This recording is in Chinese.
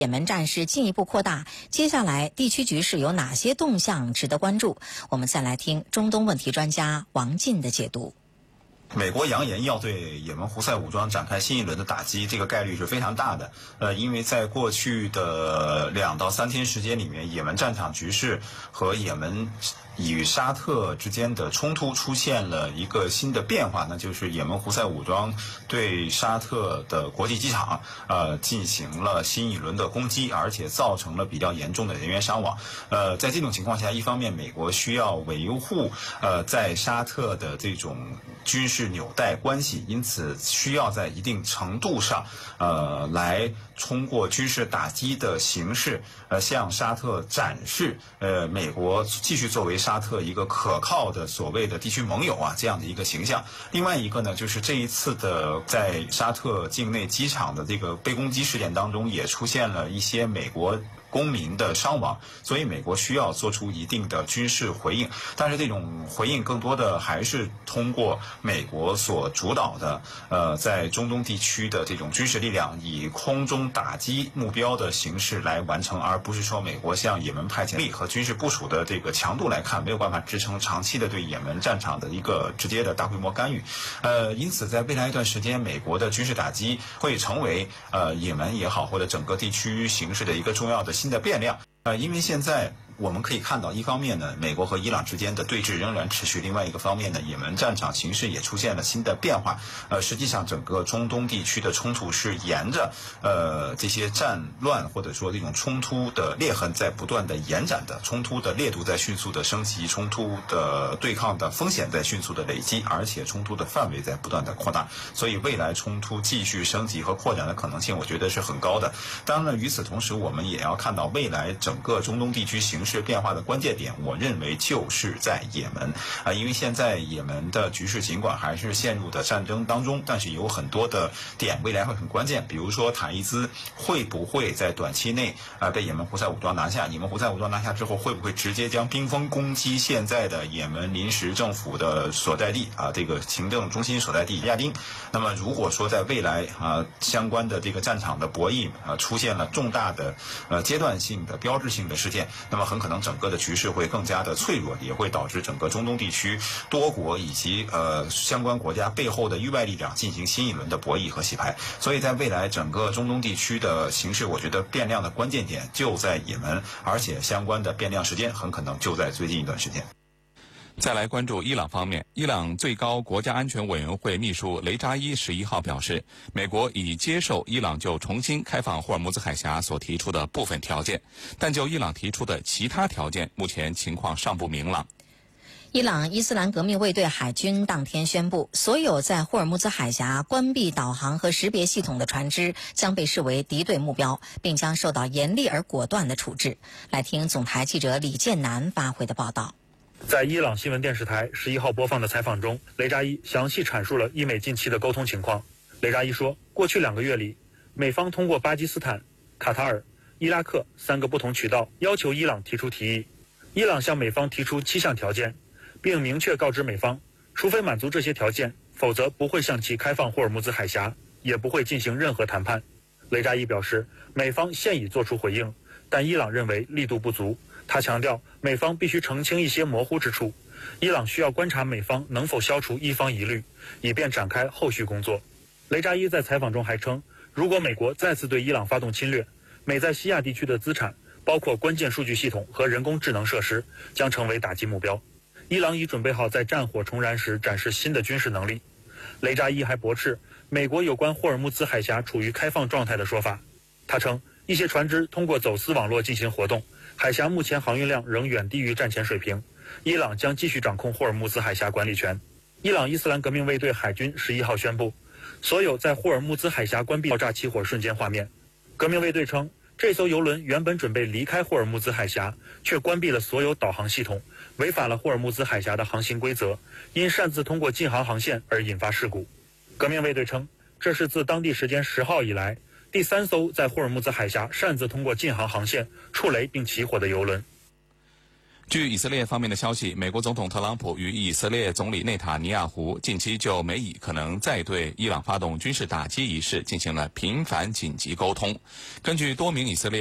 也门战事进一步扩大，接下来地区局势有哪些动向值得关注？我们再来听中东问题专家王进的解读。 美国扬言要对也门胡塞武装展开新一轮的打击，这个概率是非常大的。因为在过去的2到3天时间里面，也门战场局势和也门与沙特之间的冲突出现了一个新的变化，那就是也门胡塞武装对沙特的国际机场进行了新一轮的攻击，而且造成了比较严重的人员伤亡。在这种情况下，一方面美国需要维护在沙特的这种军事纽带关系，因此需要在一定程度上来通过军事打击的形式向沙特展示美国继续作为沙特一个可靠的所谓的地区盟友这样的一个形象。另外一个呢，就是这一次的在沙特境内机场的这个被攻击事件当中，也出现了一些美国公民的伤亡，所以美国需要做出一定的军事回应，但是这种回应更多的还是通过美国所主导的在中东地区的这种军事力量以空中打击目标的形式来完成，而不是说美国向也门派遣力和军事部署的这个强度来看，没有办法支撑长期的对也门战场的一个直接的大规模干预。因此在未来一段时间，美国的军事打击会成为也门也好，或者整个地区形势的一个重要的新的变量。因为现在我们可以看到，一方面呢，美国和伊朗之间的对峙仍然持续；另外一个方面呢，也门战场形势也出现了新的变化。实际上，整个中东地区的冲突是沿着这些战乱或者说这种冲突的裂痕在不断的延展的，冲突的烈度在迅速的升级，冲突的对抗的风险在迅速的累积，而且冲突的范围在不断的扩大。所以，未来冲突继续升级和扩展的可能性，我觉得是很高的。当然，与此同时，我们也要看到未来整个中东地区形势变化的关键点，我认为就是在也门因为现在也门的局势尽管还是陷入的战争当中，但是有很多的点未来会很关键，比如说塔伊兹会不会在短期内被也门胡塞武装拿下，也门胡塞武装拿下之后会不会直接将兵锋攻击现在的也门临时政府的所在地这个行政中心所在地亚丁。那么如果说在未来相关的这个战场的博弈出现了重大的阶段性的标志性的事件，那么很可能整个的局势会更加的脆弱，也会导致整个中东地区多国以及相关国家背后的域外力量进行新一轮的博弈和洗牌。所以在未来整个中东地区的形势，我觉得变量的关键点就在也门，而且相关的变量时间很可能就在最近一段时间。 再来关注伊朗方面，伊朗最高国家安全委员会秘书雷扎伊11号表示，美国已接受伊朗就重新开放霍尔木兹海峡所提出的部分条件，但就伊朗提出的其他条件，目前情况尚不明朗。 伊朗伊斯兰革命卫队海军当天宣布，所有在霍尔木兹海峡关闭导航和识别系统的船只将被视为敌对目标，并将受到严厉而果断的处置。来听总台记者李建南发回的报道。 在伊朗新闻电视台11号播放的采访中，雷扎伊详细阐述了伊美近期的沟通情况。雷扎伊说，过去2个月里，美方通过巴基斯坦、卡塔尔、伊拉克3个不同渠道要求伊朗提出提议。伊朗向美方提出7项条件，并明确告知美方，除非满足这些条件，否则不会向其开放霍尔木兹海峡，也不会进行任何谈判。雷扎伊表示，美方现已做出回应，但伊朗认为力度不足。他强调，美方必须澄清一些模糊之处，伊朗需要观察美方能否消除一方疑虑，以便展开后续工作。雷扎伊在采访中还称，如果美国再次对伊朗发动侵略，美在西亚地区的资产，包括关键数据系统和人工智能设施，将成为打击目标。伊朗已准备好在战火重燃时展示新的军事能力。雷扎伊还驳斥美国有关霍尔木兹海峡处于开放状态的说法。他称，一些船只通过走私网络进行活动，海峡目前航运量仍远低于战前水平，伊朗将继续掌控霍尔木兹海峡管理权。伊朗伊斯兰革命卫队海军11号宣布，所有在霍尔木兹海峡关闭爆炸起火瞬间画面。革命卫队称，这艘油轮原本准备离开霍尔木兹海峡，却关闭了所有导航系统，违反了霍尔木兹海峡的航行规则，因擅自通过禁航航线而引发事故。革命卫队称，这是自当地时间10号以来第3艘在霍尔木兹海峡擅自通过禁航航线触雷并起火的油轮。 据以色列方面的消息，美国总统特朗普与以色列总理内塔尼亚胡近期就美以可能再对伊朗发动军事打击一事进行了频繁紧急沟通。根据多名以色列